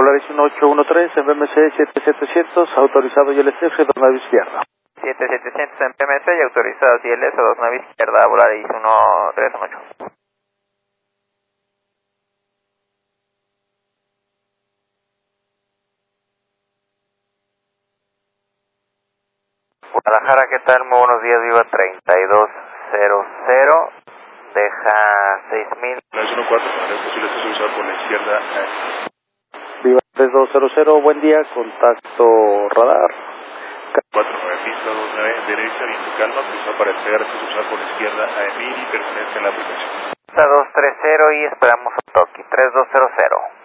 Polaris 1813 en BMC 7700, autorizado ILS 29 izquierda. 7700 en PMC y autorizado ILS 29 izquierda, Polaris 1318. Guadalajara, ¿qué tal? Muy buenos días, Viva 3200, deja 6000. 314, es posible que se usar por la izquierda. Viva 3200, buen día, contacto radar. 49, pista 29 en derecha, viento calma, pista para despegar, se usar por la izquierda a Emil y permanece en la aplicación. Pista 230 y esperamos a Toki, 3200.